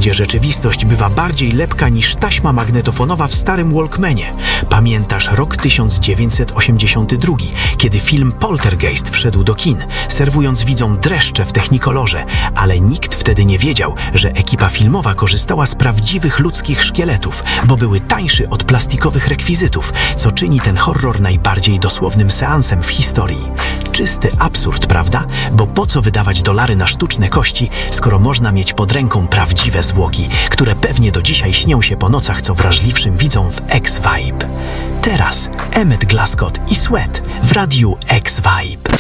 gdzie rzeczywistość bywa bardziej lepka niż taśma magnetofonowa w starym Walkmanie. Pamiętasz rok 1982, kiedy film Poltergeist wszedł do kin, serwując widzom dreszcze w technikolorze, ale nikt wtedy nie wiedział, że ekipa filmowa korzystała z prawdziwych ludzkich szkieletów, bo były tańsze od plastikowych rekwizytów, co czyni ten horror najbardziej dosłownym seansem w historii. Czysty absurd, prawda? Bo po co wydawać dolary na sztuczne kości, skoro można mieć pod ręką prawdziwe zwłoki, które pewnie do dzisiaj śnią się po nocach co wrażliwszym widzom w X-Vibe. Teraz Emmett Glascott i Sweat w radiu X-Vibe.